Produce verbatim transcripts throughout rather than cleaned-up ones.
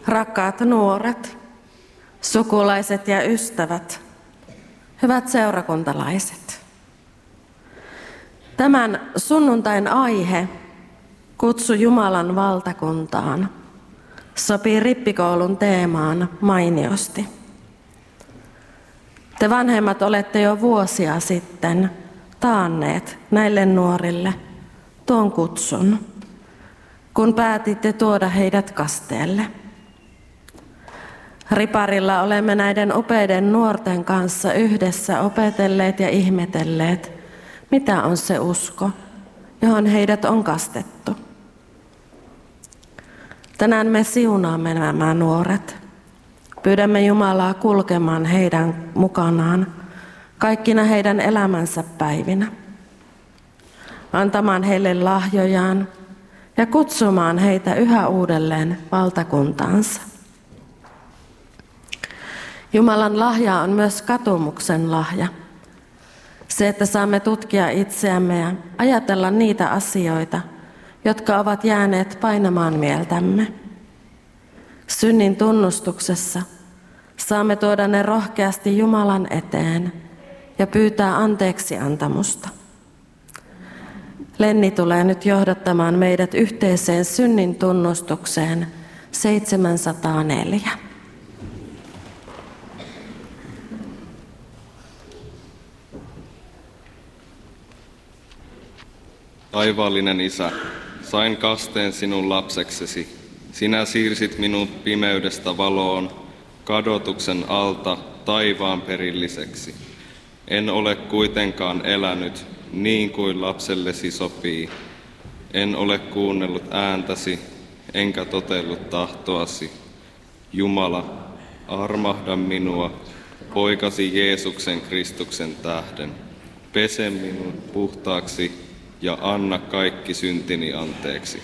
Rakkaat nuoret, sukulaiset ja ystävät, hyvät seurakuntalaiset. Tämän sunnuntain aihe, kutsu Jumalan valtakuntaan, sopii rippikoulun teemaan mainiosti. Te vanhemmat olette jo vuosia sitten taanneet näille nuorille tuon kutsun, kun päätitte tuoda heidät kasteelle. Riparilla olemme näiden upeiden nuorten kanssa yhdessä opetelleet ja ihmetelleet, mitä on se usko, johon heidät on kastettu. Tänään me siunaamme nämä nuoret. Pyydämme Jumalaa kulkemaan heidän mukanaan kaikkina heidän elämänsä päivinä, antamaan heille lahjojaan ja kutsumaan heitä yhä uudelleen valtakuntaansa. Jumalan lahja on myös katumuksen lahja. Se, että saamme tutkia itseämme ja ajatella niitä asioita, jotka ovat jääneet painamaan mieltämme. Synnin tunnustuksessa saamme tuoda ne rohkeasti Jumalan eteen ja pyytää anteeksi antamusta. Lenni tulee nyt johdattamaan meidät yhteiseen synnin tunnustukseen seitsemänsataaneljä. Taivaallinen Isä, sain kasteen sinun lapseksesi. Sinä siirsit minut pimeydestä valoon, kadotuksen alta taivaan perilliseksi. En ole kuitenkaan elänyt niin kuin lapsellesi sopii. En ole kuunnellut ääntäsi, enkä totellut tahtoasi. Jumala, armahda minua, poikasi Jeesuksen Kristuksen tähden. Pese minut puhtaaksi ja anna kaikki syntini anteeksi.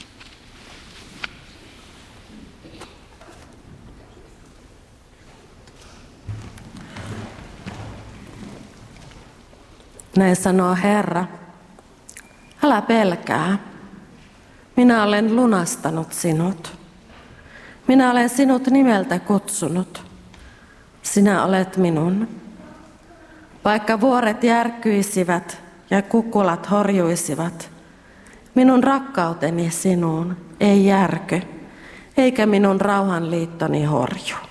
Näin sanoo Herra, älä pelkää, minä olen lunastanut sinut. Minä olen sinut nimeltä kutsunut, sinä olet minun. Vaikka vuoret järkkyisivät ja kukkulat horjuisivat, minun rakkauteni sinuun ei järky, eikä minun rauhanliittoni horju.